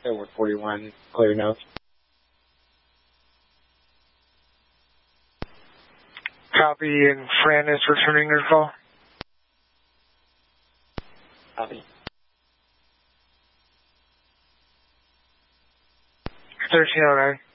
Over 41, clear note. Copy, and Fran is returning your call. Copy. 1309.